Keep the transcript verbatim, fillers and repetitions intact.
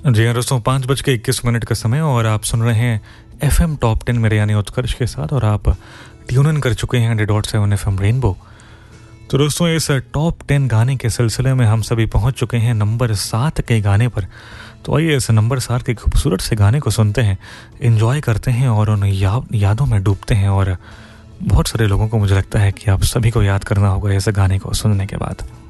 जी हाँ दोस्तों, पाँच बज के इक्कीस मिनट का समय और आप सुन रहे हैं एफ एम टॉप टेन मेरे यानी उत्कर्ष के साथ, और आप ट्यून इन कर चुके हैं hundred dot seven F M rainbow. तो दोस्तों, इस टॉप टेन गाने के सिलसिले में हम सभी पहुंच चुके हैं नंबर सात के गाने पर। तो आइए इस नंबर सात के खूबसूरत से गाने को सुनते हैं, एंजॉय करते हैं और उन या, यादों में डूबते हैं। और बहुत सारे लोगों को मुझे लगता है कि आप सभी को याद करना होगा इस गाने को सुनने के बाद।